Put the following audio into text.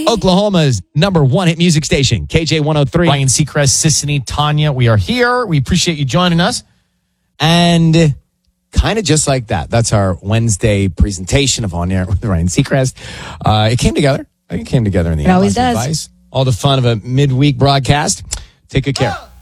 Oklahoma's #1 hit music station, KJ 103. Ryan Seacrest, Sissany, Tanya, we are here. We appreciate you joining us. And kind of just like that. That's our Wednesday presentation of On Air with Ryan Seacrest. It came together. It came together in the end. It always does. Advice. All the fun of a midweek broadcast. Take good care.